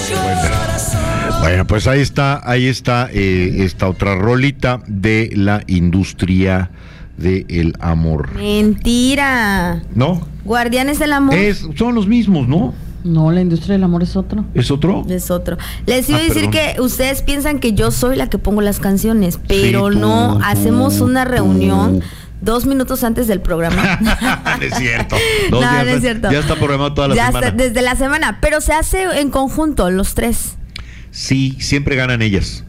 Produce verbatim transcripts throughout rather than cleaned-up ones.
Bueno, bueno, pues ahí está, ahí está eh, esta otra rolita de la industria del amor. Mentira. ¿No? Guardianes del amor. Es, son los mismos, ¿no? No, la industria del amor es otro. ¿Es otro? Es otro. Les iba Ah, a decir perdón. que ustedes piensan que yo soy la que pongo las canciones, pero Sí, tú, no, tú, hacemos una tú. reunión dos minutos antes del programa. No es cierto. Dos No, días no es antes. cierto. Ya está programado toda la Ya semana. está, desde la semana, pero se hace en conjunto, los tres. Sí, siempre ganan ellas.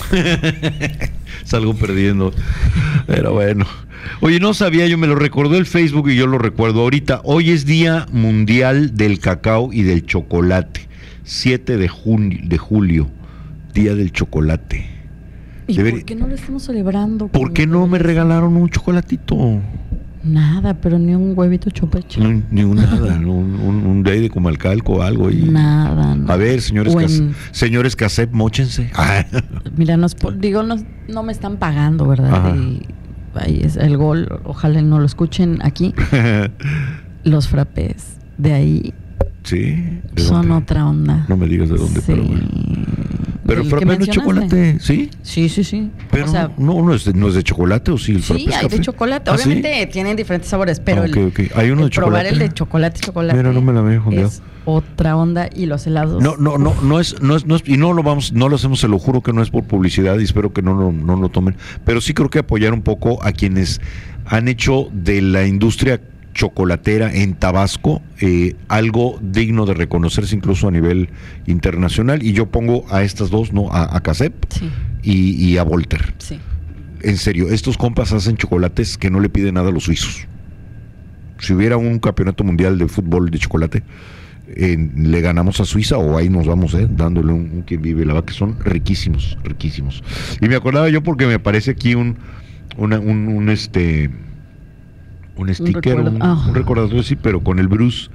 Salgo perdiendo. Pero bueno. Oye, no sabía, yo me lo recordó el Facebook y yo lo recuerdo ahorita. Hoy es Día Mundial del Cacao y del Chocolate. siete de junio, de julio, Día del Chocolate. ¿Y Deber- por qué no lo estamos celebrando? ¿Por qué no me regalaron un chocolatito? Nada, pero ni un huevito chopeche. No, ni un nada, no, un, un, un day de Comalcalco o algo. Y... Nada, no. A ver, señores, O en- cas- señores Casep, móchense. Ah. Mira, nos, po- digo, no, no me están pagando, ¿verdad? Ajá. Y ahí es el gol, ojalá no lo escuchen aquí. Los frappés, de ahí Sí. ¿de son dónde? otra onda. No me digas de dónde, Sí. pero bueno. Pero el Del frappé que no es mencionaste. chocolate, ¿sí? Sí, sí, sí. Pero o sea, no, no, es de, no es de chocolate, ¿o sí? El frappé sí, es hay de café. chocolate. ¿Ah, sí? Obviamente tienen diferentes sabores, pero Ah, ok, el, ok. ¿Hay uno el de probar chocolate? el de chocolate, chocolate. Mira, no me la había jondeado. Es otra onda y los helados. No, no, no, no es, no es, no es, y no lo vamos, no lo hacemos, se lo juro que no es por publicidad y espero que no, no, no lo tomen, pero sí creo que apoyar un poco a quienes han hecho de la industria chocolatera en Tabasco eh, algo digno de reconocerse incluso a nivel internacional, y yo pongo a estas dos, ¿no? A, a Casep Sí, y, y a Volter. sí. En serio, estos compas hacen chocolates que no le piden nada a los suizos. Si hubiera un campeonato mundial de fútbol de chocolate, eh, le ganamos a Suiza o ahí nos vamos, eh, dándole un, un quien vive. La verdad que son riquísimos, riquísimos. Y me acordaba yo porque me aparece aquí un, una, un, un este, un sticker, recuerdo. un, Ah. un recordatorio, sí, pero con el Bruce,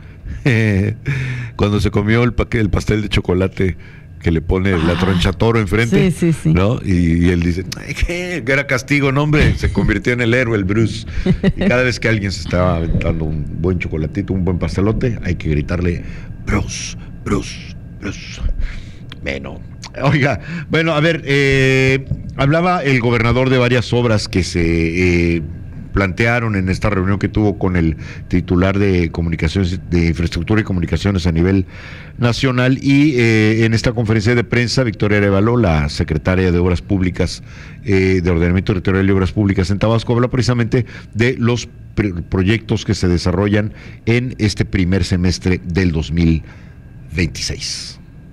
cuando se comió el, paque- el pastel de chocolate que le pone la Ah. tronchatoro enfrente, Sí, sí, sí. ¿no? Y, y él dice, "Ay, ¿qué? Que era castigo, no, hombre", se convirtió en el héroe, el Bruce. Y cada vez que alguien se estaba aventando un buen chocolatito, un buen pastelote, hay que gritarle, Bruce, Bruce, Bruce. Bueno, oiga, bueno, a ver, eh, hablaba el gobernador de varias obras que se eh, plantearon en esta reunión que tuvo con el titular de comunicaciones, de infraestructura y comunicaciones a nivel nacional, y eh, en esta conferencia de prensa, Victoria Arévalo, la secretaria de Obras Públicas, eh, de Ordenamiento Territorial y Obras Públicas en Tabasco, habla precisamente de los pr- proyectos que se desarrollan en este primer semestre del dos mil veintiséis.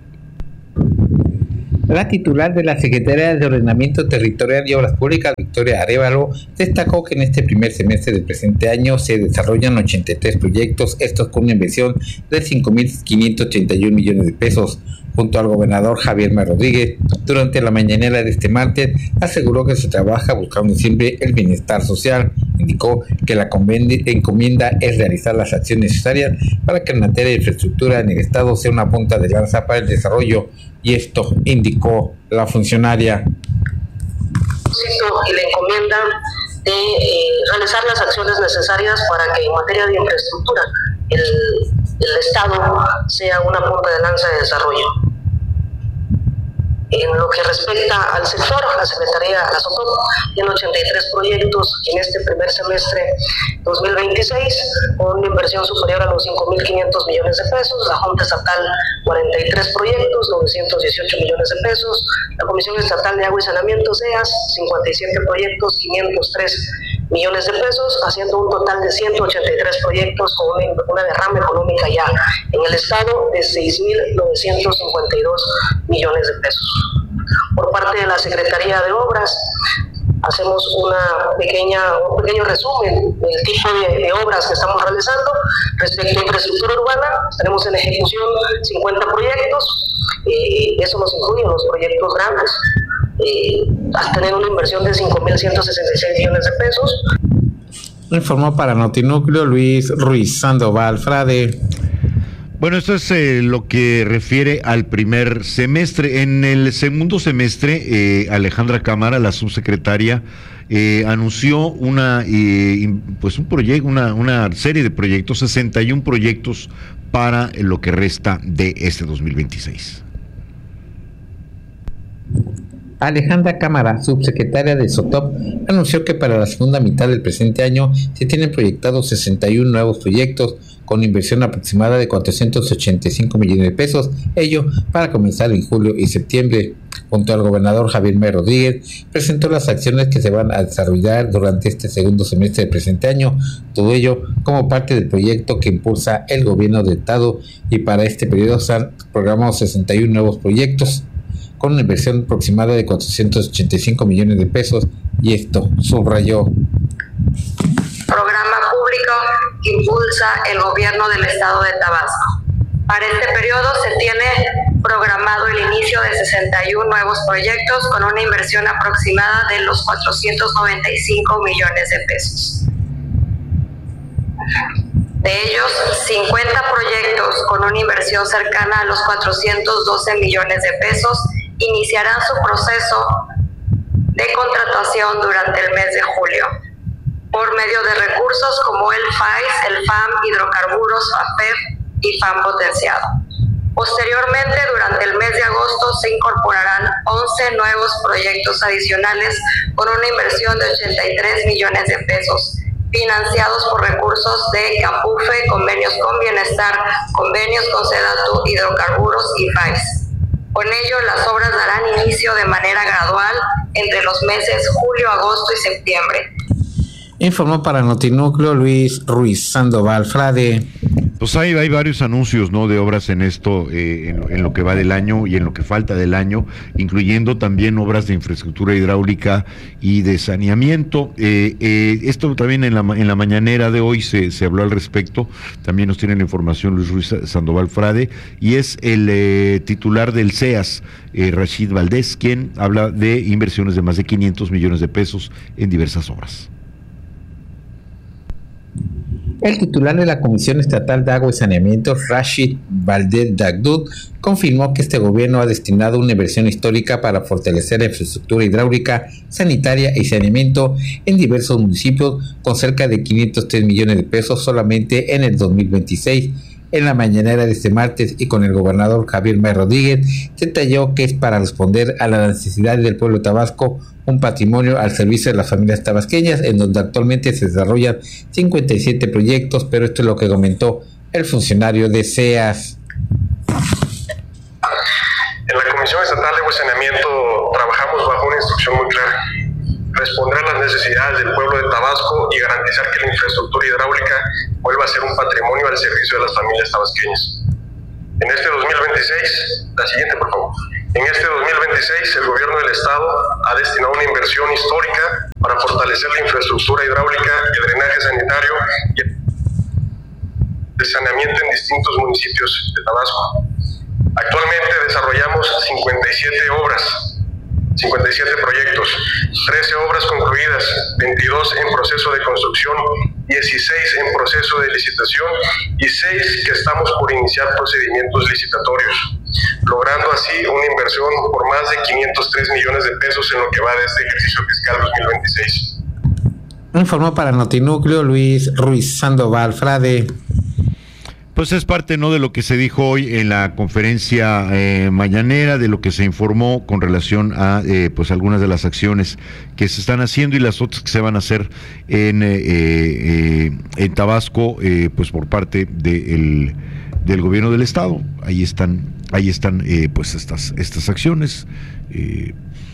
La titular de la Secretaría de Ordenamiento Territorial y Obras Públicas, Victoria Arévalo, destacó que en este primer semestre del presente año se desarrollan ochenta y tres proyectos, estos con una inversión de cinco mil quinientos treinta y un millones de pesos. Junto al gobernador Javier May Rodríguez, durante la mañanera de este martes, aseguró que se trabaja buscando siempre el bienestar social. Indicó que la conven- encomienda es realizar las acciones necesarias para que en materia de infraestructura en el Estado sea una punta de lanza para el desarrollo, y esto indicó la funcionaria. Y la encomienda de eh, realizar las acciones necesarias para que en materia de infraestructura el, el Estado sea una punta de lanza de desarrollo. En lo que respecta al sector, la Secretaría azotó en ochenta y tres proyectos en este primer semestre dos mil veintiséis, con una inversión superior a los cinco mil quinientos millones de pesos. La Junta Estatal, cuarenta y tres proyectos, novecientos dieciocho millones de pesos. La Comisión Estatal de Agua y Saneamiento, C E A S, cincuenta y siete proyectos, quinientos tres millones de pesos, haciendo un total de ciento ochenta y tres proyectos con una, una derrama económica ya en el Estado de seis mil novecientos cincuenta y dos millones de pesos. Por parte de la Secretaría de Obras, hacemos una pequeña, un pequeño resumen del tipo de, de obras que estamos realizando. Respecto a infraestructura urbana, tenemos en ejecución cincuenta proyectos, eh, eso nos incluye en los proyectos grandes, eh, hasta tener una inversión de cinco mil ciento sesenta y seis millones de pesos. Informó para Notinúcleo Luis Ruiz Sandoval Frade. Bueno, esto es eh, lo que refiere al primer semestre. En el segundo semestre, eh, Alejandra Cámara, la subsecretaria, eh, anunció una, eh, pues un proyecto, una, una serie de proyectos, sesenta y uno proyectos para lo que resta de este dos mil veintiséis. Alejandra Cámara, subsecretaria de SOTOP, anunció que para la segunda mitad del presente año se tienen proyectados sesenta y uno nuevos proyectos con inversión aproximada de cuatrocientos ochenta y cinco millones de pesos, ello para comenzar en julio y septiembre. Junto al gobernador Javier May Rodríguez, presentó las acciones que se van a desarrollar durante este segundo semestre del presente año, todo ello como parte del proyecto que impulsa el gobierno del estado, y para este periodo se han programado sesenta y uno nuevos proyectos con una inversión aproximada de cuatrocientos ochenta y cinco millones de pesos, y esto subrayó. Programa público que impulsa el gobierno del estado de Tabasco. Para este periodo se tiene programado el inicio de sesenta y uno nuevos proyectos con una inversión aproximada de los cuatrocientos noventa y cinco millones de pesos. De ellos, cincuenta proyectos con una inversión cercana a los cuatrocientos doce millones de pesos iniciarán su proceso de contratación durante el mes de julio, por medio de recursos como el F A I S, el F A M, hidrocarburos, FAFEF y F A M potenciado. Posteriormente, durante el mes de agosto, se incorporarán once nuevos proyectos adicionales con una inversión de ochenta y tres millones de pesos, financiados por recursos de CAPUFE, convenios con Bienestar, convenios con SEDATU, hidrocarburos y F A I S. Con ello, las obras darán inicio de manera gradual entre los meses julio, agosto y septiembre. Informó para Notinúcleo Luis Ruiz Sandoval Frade. Pues hay, hay varios anuncios, ¿no?, de obras en esto, eh, en, en lo que va del año y en lo que falta del año, incluyendo también obras de infraestructura hidráulica y de saneamiento. Eh, eh, esto también en la, en la mañanera de hoy se, se habló al respecto. También nos tiene la información Luis Ruiz Sandoval Frade, y es el eh, titular del C E A S, eh, Rashid Valdés, quien habla de inversiones de más de quinientos millones de pesos en diversas obras. El titular de la Comisión Estatal de Agua y Saneamiento, Rashid Valdés Dagdud, confirmó que este gobierno ha destinado una inversión histórica para fortalecer la infraestructura hidráulica, sanitaria y saneamiento en diversos municipios, con cerca de quinientos tres millones de pesos solamente en el dos mil veintiséis. En la mañanera de este martes y con el gobernador Javier May Rodríguez, detalló que es para responder a las necesidades del pueblo de Tabasco, un patrimonio al servicio de las familias tabasqueñas, en donde actualmente se desarrollan cincuenta y siete proyectos, pero esto es lo que comentó el funcionario de C E A S. En la Comisión Estatal de Agua y Saneamiento trabajamos bajo una instrucción muy clara: responder a las necesidades del pueblo de Tabasco y garantizar que la infraestructura hidráulica vuelva a ser un patrimonio al servicio de las familias tabasqueñas. En este dos mil veintiséis, la siguiente por favor, en este dos mil veintiséis el gobierno del estado ha destinado una inversión histórica para fortalecer la infraestructura hidráulica, el drenaje sanitario y el saneamiento en distintos municipios de Tabasco. Actualmente desarrollamos cincuenta y siete obras, cincuenta y siete proyectos, trece obras concluidas, veintidós en proceso de construcción, dieciséis en proceso de licitación y seis que estamos por iniciar procedimientos licitatorios, logrando así una inversión por más de quinientos tres millones de pesos en lo que va de este ejercicio fiscal dos mil veintiséis. Informó para Notinúcleo Luis Ruiz Sandoval Frade. Pues es parte, ¿no?, de lo que se dijo hoy en la conferencia eh, mañanera, de lo que se informó con relación a eh, pues algunas de las acciones que se están haciendo y las otras que se van a hacer en eh, eh, en Tabasco, eh, pues por parte de el, del gobierno del estado. Ahí están, ahí están eh, pues estas estas acciones. Eh,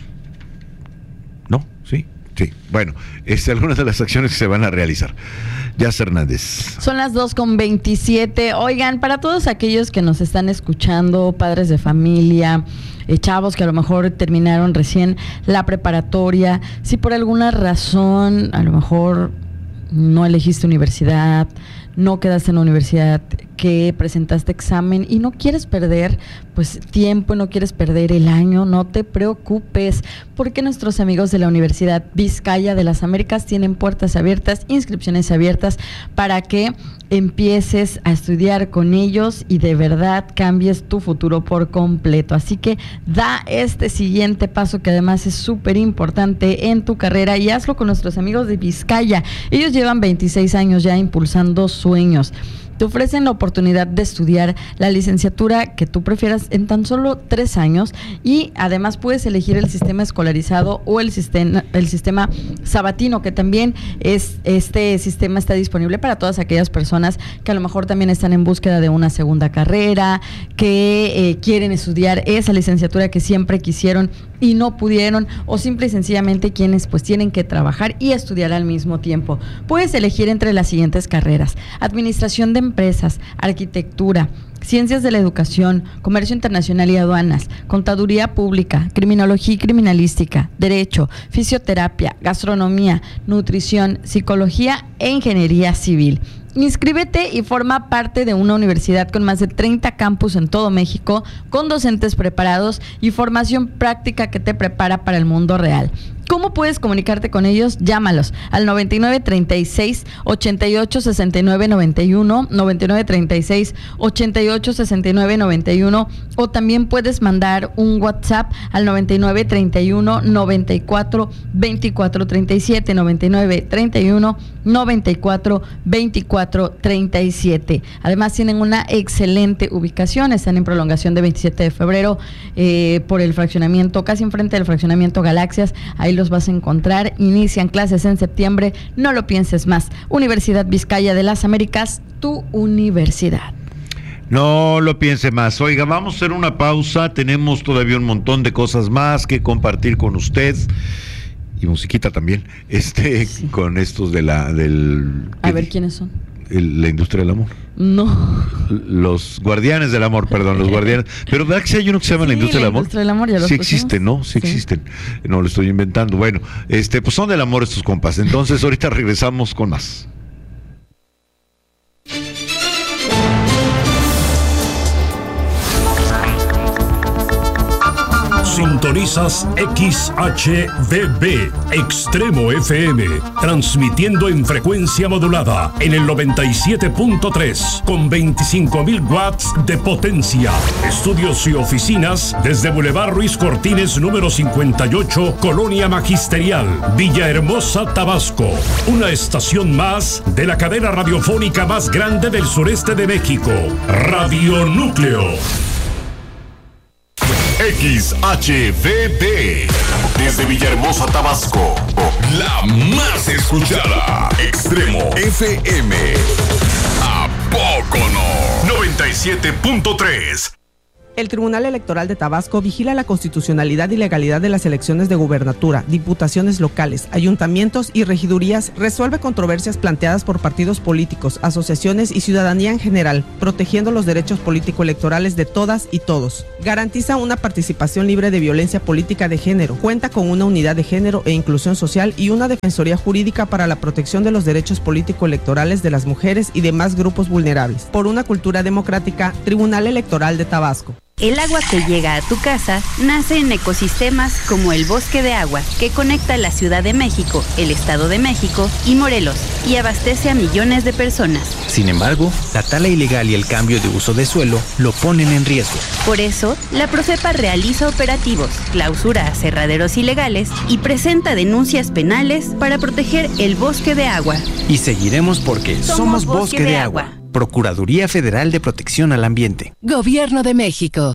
¿No? Sí, sí. Bueno, es algunas de las acciones que se van a realizar. Yas Hernández. Son las dos con veintisiete. Oigan, para todos aquellos que nos están escuchando, padres de familia, eh, chavos que a lo mejor terminaron recién la preparatoria, si por alguna razón a lo mejor no elegiste universidad, no quedaste en la universidad, que presentaste examen y no quieres perder pues tiempo, no quieres perder el año, no te preocupes, porque nuestros amigos de la Universidad Vizcaya de las Américas tienen puertas abiertas, inscripciones abiertas para que empieces a estudiar con ellos y de verdad cambies tu futuro por completo. Así que da este siguiente paso que además es súper importante en tu carrera y hazlo con nuestros amigos de Vizcaya. Ellos llevan veintiséis años ya impulsando sueños. te ofrecen la oportunidad de estudiar la licenciatura que tú prefieras en tan solo tres años y además puedes elegir el sistema escolarizado o el sistema, el sistema sabatino, que también es este sistema está disponible para todas aquellas personas que a lo mejor también están en búsqueda de una segunda carrera, que eh, quieren estudiar esa licenciatura que siempre quisieron y no pudieron, o simple y sencillamente quienes pues tienen que trabajar y estudiar al mismo tiempo. Puedes elegir entre las siguientes carreras: administración de empresas, arquitectura, ciencias de la educación, comercio internacional y aduanas, contaduría pública, criminología y criminalística, derecho, fisioterapia, gastronomía, nutrición, psicología e ingeniería civil. Inscríbete y forma parte de una universidad con más de treinta campus en todo México, con docentes preparados y formación práctica que te prepara para el mundo real. ¿Cómo puedes comunicarte con ellos? Llámalos al noventa y nueve treinta y seis ochenta y ocho sesenta y nueve noventa y uno, noventa y nueve treinta y seis ochenta y ocho sesenta y nueve noventa y uno, o también puedes mandar un WhatsApp al noventa y nueve treinta y uno noventa y cuatro veinticuatro treinta y siete, noventa y nueve treinta y uno noventa y cuatro veinticuatro treinta y siete. Además tienen una excelente ubicación, están en prolongación de veintisiete de febrero eh, por el fraccionamiento, casi enfrente del fraccionamiento Galaxias. Ahí los vas a encontrar. Inician clases en septiembre, no lo pienses más. Universidad Vizcaya de las Américas, tu universidad. No lo piense más. Oiga, vamos a hacer una pausa. Tenemos todavía un montón de cosas más que compartir con usted. Y musiquita también. Este, sí. Con estos de la, del... A ver, ¿quiénes son? El, la industria del amor. No. Los guardianes del amor, perdón, los guardianes. Pero ¿verdad que si hay uno que se llama sí, la industria la del amor? Industria del amor, ya lo sí pusimos. existen, ¿no? Sí, sí existen. No lo estoy inventando. Bueno, este, pues son del amor estos compas. Entonces ahorita regresamos con más. Sintonizas X H D B, Extremo F M, transmitiendo en frecuencia modulada en el noventa y siete punto tres con veinticinco mil watts de potencia. Estudios y oficinas desde Boulevard Ruiz Cortines número cincuenta y ocho, Colonia Magisterial, Villahermosa, Tabasco. Una estación más de la cadena radiofónica más grande del sureste de México, Radio Núcleo. X H D B, desde Villahermosa, Tabasco, la más escuchada. Extremo F M. ¿A poco no? noventa y siete punto tres. El Tribunal Electoral de Tabasco vigila la constitucionalidad y legalidad de las elecciones de gubernatura, diputaciones locales, ayuntamientos y regidurías, resuelve controversias planteadas por partidos políticos, asociaciones y ciudadanía en general, protegiendo los derechos político-electorales de todas y todos. Garantiza una participación libre de violencia política de género, cuenta con una unidad de género e inclusión social y una defensoría jurídica para la protección de los derechos político-electorales de las mujeres y demás grupos vulnerables. Por una cultura democrática, Tribunal Electoral de Tabasco. El agua que llega a tu casa nace en ecosistemas como el Bosque de Agua, que conecta la Ciudad de México, el Estado de México y Morelos, y abastece a millones de personas. Sin embargo, la tala ilegal y el cambio de uso de suelo lo ponen en riesgo. Por eso, la Profepa realiza operativos, clausura aserraderos ilegales y presenta denuncias penales para proteger el Bosque de Agua. Y seguiremos porque somos, somos Bosque, Bosque de, de Agua. Agua. Procuraduría Federal de Protección al Ambiente. Gobierno de México.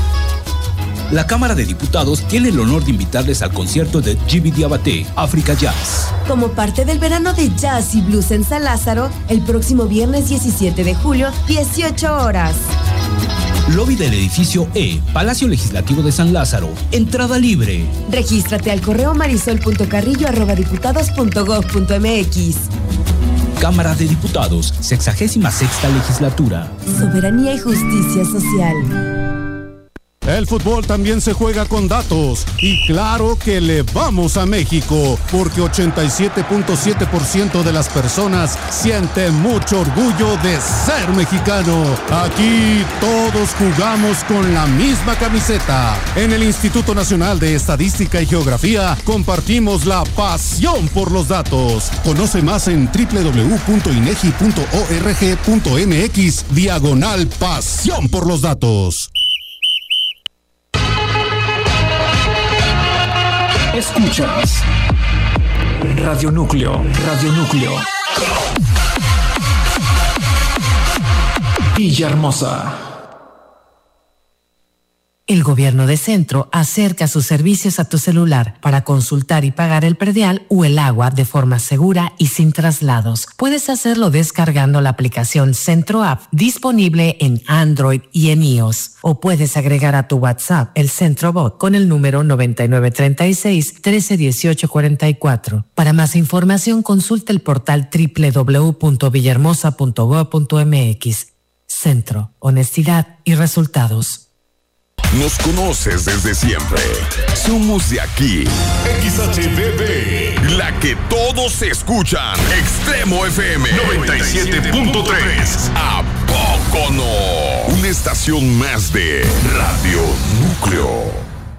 La Cámara de Diputados tiene el honor de invitarles al concierto de Djiby Diabaté, Africa Jazz. Como parte del verano de jazz y blues en San Lázaro, el próximo viernes diecisiete de julio, dieciocho horas. Lobby del edificio E, Palacio Legislativo de San Lázaro. Entrada libre. Regístrate al correo marisol punto carrillo arroba diputados punto gob punto mx. Cámara de Diputados, sexagésima sexta legislatura. Soberanía y justicia social. El fútbol también se juega con datos y claro que le vamos a México porque ochenta y siete punto siete por ciento de las personas sienten mucho orgullo de ser mexicano. Aquí todos jugamos con la misma camiseta. En el Instituto Nacional de Estadística y Geografía compartimos la pasión por los datos. Conoce más en doble u doble u doble u punto inegi punto org punto mx diagonal pasión por los datos. Escuchas Radio Núcleo, Radio Núcleo. Villahermosa. El gobierno de Centro acerca sus servicios a tu celular para consultar y pagar el predial o el agua de forma segura y sin traslados. Puedes hacerlo descargando la aplicación Centro App disponible en Android y en iOS. O puedes agregar a tu WhatsApp el Centro Bot con el número noventa y nueve treinta y seis, trece dieciocho cuarenta y cuatro. Para más información consulta el portal doble u doble u doble u punto villahermosa punto gob punto eme equis. Centro, honestidad y resultados. Nos conoces desde siempre. Somos de aquí. X H D B, la que todos escuchan. Extremo F M noventa y siete punto tres. ¿A poco no? Una estación más de Radio Núcleo.